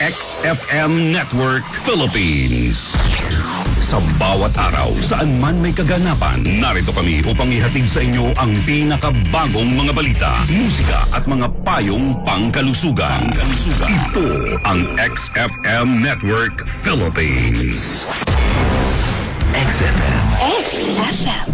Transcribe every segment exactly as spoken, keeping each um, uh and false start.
X F M Network Philippines. Sa bawat araw, saan man may kaganapan, narito kami upang ihatid sa inyo ang pinakabagong mga balita, musika at mga payong pangkalusugan. Pangkalusugan. Ito ang X F M Network Philippines. X F M. X F M.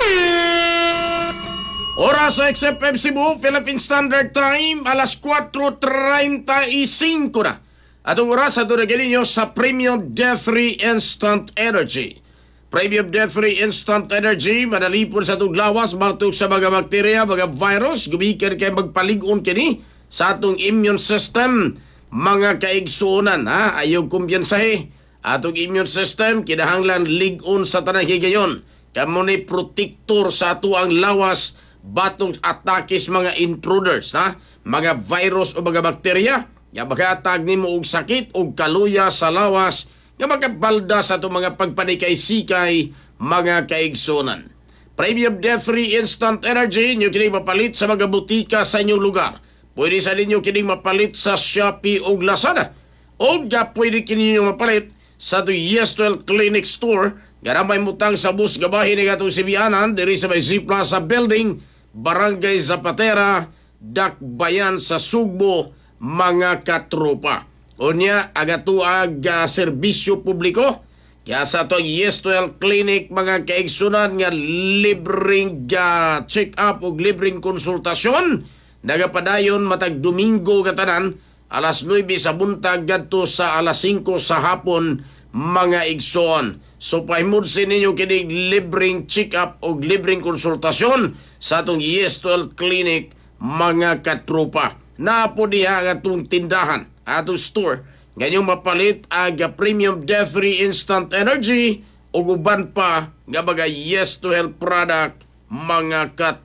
Oras sa X F M Cebu, Philippine Standard Time, alas kwatro treinta y cinco na. Atong oras sa tunagalinyo sa Premium D three Instant Energy. Premium D three Instant Energy, madalipon sa itong lawas, batok sa mga bakterya, mga virus, gumikan kayo magpaligon kini sa atong immune system, mga kaigsunan, ha? Ayaw kumpiyansahe. Atong immune system, kinahanglan ligon sa tanang higayon. Kamo ni protector sa ato ang lawas, batong atakis mga intruders, ha? Mga virus o mga bakterya, nga magatag nimo og sakit o kaluya sa lawas, nga magabalda sa itong mga pagpanikay-sikay, mga kaigsunan. Premium D three Instant Energy, nyo kining mapalit sa mga butika sa inyong lugar. Pwede sa ninyo kining mapalit sa Shopee o Lazada. O nga pwede kining mapalit sa ito Yeswell Clinic Store, nga ramay mutang sa bus gabahin ni gatong Sibianan, diri sa may Z Plaza Building, Barangay Zapatera, Dakbayan sa Sugbo, mga katropa. Unya, agatuag uh, serbisyo publiko, kaya sa ito Yeswell Clinic, mga kaigsunan nga libreng uh, check-up o libreng konsultasyon, nagapadayon matag Domingo katanan, alas nuebe sa buntag gadto sa alas singko sa hapon, mga igsoon. So pahimudsin ninyo kinig libreng check-up o libreng konsultasyon sa atong Yeswell Clinic, mga katropa. Na po diha ang atong tindahan, atong store. Ngayong mapalit aga Premium D three Instant Energy o uban pa nga mga Yes to Health product, mga kat